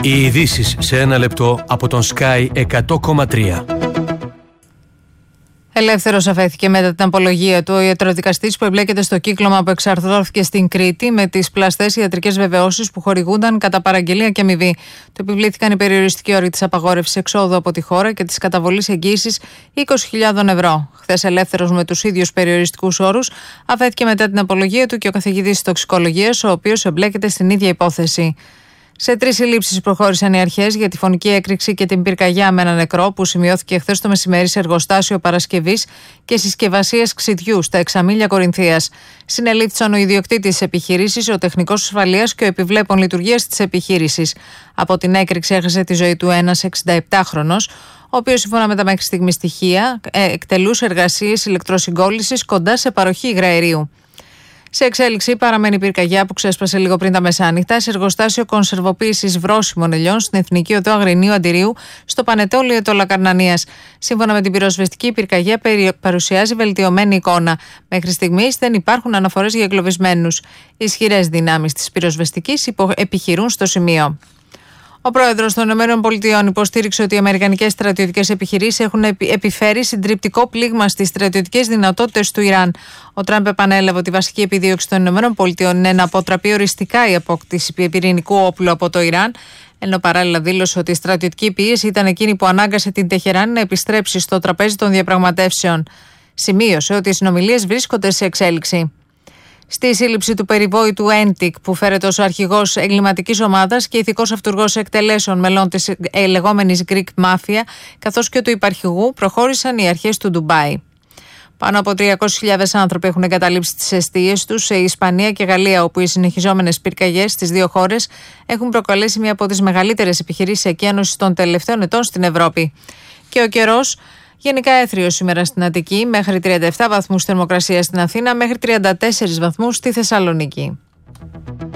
Οι ειδήσεις σε ένα λεπτό από τον Sky 100,3. Ελεύθερος αφέθηκε μετά την απολογία του ο ιατροδικαστής που εμπλέκεται στο κύκλωμα που εξαρθρώθηκε στην Κρήτη με τις πλαστές ιατρικές βεβαιώσεις που χορηγούνταν κατά παραγγελία και αμοιβή. Του επιβλήθηκαν οι περιοριστικοί όροι της απαγόρευσης εξόδου από τη χώρα και της καταβολής εγγύησης 20.000 ευρώ. Χθες, ελεύθερος με τους ίδιους περιοριστικούς όρους, αφέθηκε μετά την απολογία του και ο καθηγητής τοξικολογίας, ο οποίος εμπλέκεται στην ίδια υπόθεση. Σε 3 συλλήψεις προχώρησαν οι αρχές για τη φωνική έκρηξη και την πυρκαγιά με ένα νεκρό που σημειώθηκε χθες το μεσημέρι σε εργοστάσιο παρασκευής και συσκευασίας ξυδιού στα Εξαμήλια Κορινθίας. Συνελήφθησαν ο ιδιοκτήτης της επιχείρησης, ο τεχνικός ασφαλείας και ο επιβλέπων λειτουργίας της επιχείρησης. Από την έκρηξη έχασε τη ζωή του ένας 67χρονος, ο οποίος σύμφωνα με τα μέχρι στιγμή στοιχεία εκτελούσε εργασίες ηλεκτροσυγκόλλησης κοντά σε παροχή υγραερίου. Σε εξέλιξη παραμένει η πυρκαγιά που ξέσπασε λίγο πριν τα μεσάνυχτα σε εργοστάσιο κονσερβοποίησης βρώσιμων ελιών στην Εθνική Οδό Αγρινίου Αντιρίου στο Πανετόλιο Τολακαρνανίας. Σύμφωνα με την πυροσβεστική, η πυρκαγιά παρουσιάζει βελτιωμένη εικόνα. Μέχρι στιγμής δεν υπάρχουν αναφορές για εγκλωβισμένους. Οι ισχυρές δυνάμεις της πυροσβεστικής επιχειρούν στο σημείο. Ο πρόεδρος των ΗΠΑ υποστήριξε ότι οι αμερικανικές στρατιωτικές επιχειρήσεις έχουν επιφέρει συντριπτικό πλήγμα στις στρατιωτικές δυνατότητες του Ιράν. Ο Τραμπ επανέλαβε ότι η βασική επιδίωξη των ΗΠΑ είναι να αποτραπεί οριστικά η απόκτηση πυρηνικού όπλου από το Ιράν, ενώ παράλληλα δήλωσε ότι η στρατιωτική πίεση ήταν εκείνη που ανάγκασε την Τεχεράνη να επιστρέψει στο τραπέζι των διαπραγματεύσεων. Σημείωσε ότι οι συνομιλίες βρίσκονται σε εξέλιξη. Στη σύλληψη του περιβόητου Έντικ, που φέρεται ως αρχηγός εγκληματικής ομάδας και ηθικός αυτουργός εκτελέσεων μελών της λεγόμενης Greek Mafia, καθώς και του υπαρχηγού, προχώρησαν οι αρχές του Ντουμπάι. Πάνω από 300.000 άνθρωποι έχουν εγκαταλείψει τις εστίες τους σε Ισπανία και Γαλλία, όπου οι συνεχιζόμενες πυρκαγιές στις δύο χώρες έχουν προκαλέσει μία από τις μεγαλύτερες επιχειρήσεις εκένωσης των τελευταίων ετών στην Ευρώπη. Και ο καιρός. Γενικά έθριο σήμερα στην Αττική, μέχρι 37 βαθμούς θερμοκρασία στην Αθήνα, μέχρι 34 βαθμούς στη Θεσσαλονίκη.